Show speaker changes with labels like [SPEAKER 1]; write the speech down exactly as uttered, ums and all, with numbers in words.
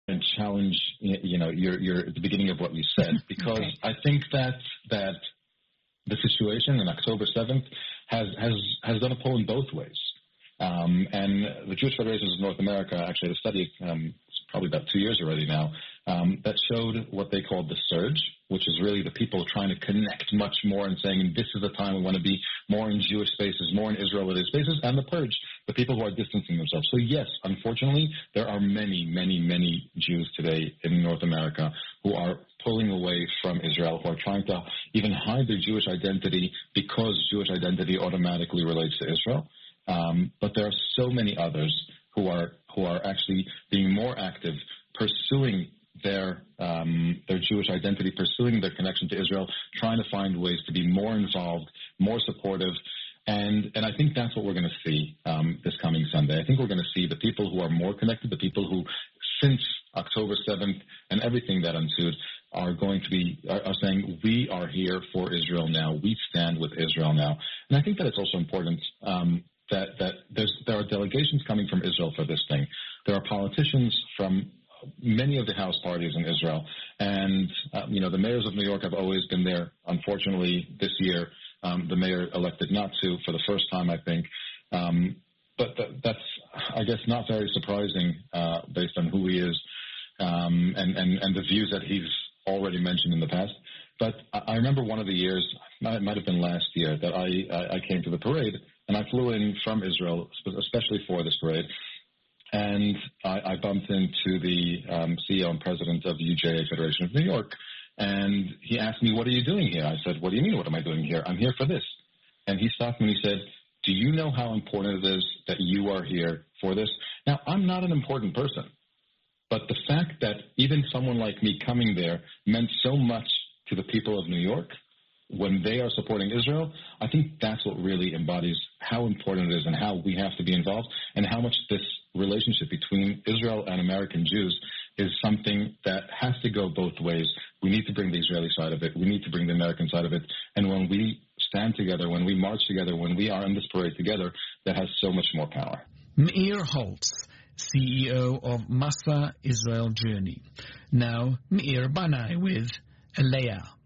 [SPEAKER 1] and challenge, you know, your, your, at the beginning of what you said, because okay. I think that that the situation on October seventh has, has, has done a pull in both ways. Um, and the Jewish Federations of North America actually had a study, um, probably about two years already now, um, that showed what they called the surge, which is really the people trying to connect much more and saying, this is the time we want to be more in Jewish spaces, more in Israeli spaces, and the purge, the people who are distancing themselves. So yes, unfortunately, there are many, many, many Jews today in North America who are pulling away from Israel, who are trying to even hide their Jewish identity because Jewish identity automatically relates to Israel. Um, but there are so many others who are who are actually being more active, pursuing their um, their Jewish identity, pursuing their connection to Israel, trying to find ways to be more involved, more supportive. And and I think that's what we're going to see um, this coming Sunday. I think we're going to see the people who are more connected, the people who, since October seventh and everything that ensued, are going to be are, are saying, we are here for Israel now. We stand with Israel now. And I think that it's also important um, that, that there's, there are delegations coming from Israel for this thing. There are politicians from many of the House parties in Israel. And, uh, you know, the mayors of New York have always been there. Unfortunately, this year, um, the mayor elected not to for the first time, I think. Um, but th- that's, I guess, not very surprising uh, based on who he is um, and, and, and the views that he's already mentioned in the past. But I remember one of the years, it might have been last year, that I, I came to the parade, and I flew in from Israel, especially for this parade, and I, I bumped into the um, C E O and president of the U J A Federation of New York, and he asked me, what are you doing here? I said, what do you mean, what am I doing here? I'm here for this. And he stopped me and he said, do you know how important it is that you are here for this? Now, I'm not an important person, but the fact that even someone like me coming there meant so much to the people of New York when they are supporting Israel, I think that's what really embodies how important it is and how we have to be involved and how much this relationship between Israel and American Jews is something that has to go both ways. We need to bring the Israeli side of it. We need to bring the American side of it. And when we stand together, when we march together, when we are in this parade together, that has so much more power.
[SPEAKER 2] Meir Holtz, C E O of Masa Israel Journey. Now, Meir Banai with Aliyah.